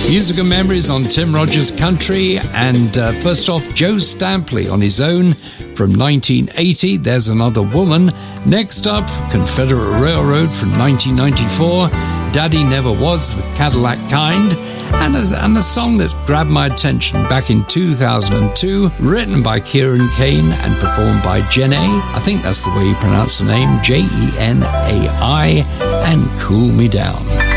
Musical memories on Tim Rogers Country, and first off, Joe Stampley on his own from 1980, There's Another Woman. Next up, Confederate Railroad from 1994, Daddy Never Was the Cadillac Kind, and a song that grabbed my attention back in 2002, written by Kieran Kane and performed by Jenai, I think that's the way you pronounce the name, Jenai, and Cool Me Down.